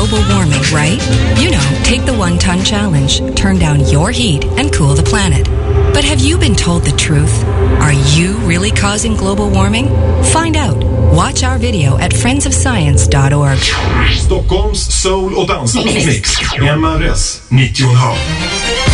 global warming, right? You know, take the 1 ton challenge, turn down your heat and cool the planet. But have you been told the truth? Are you really causing global warming? Find out. Watch our video at friendsofscience.org. Stockholms soul- och dansmix. MRS 90,5.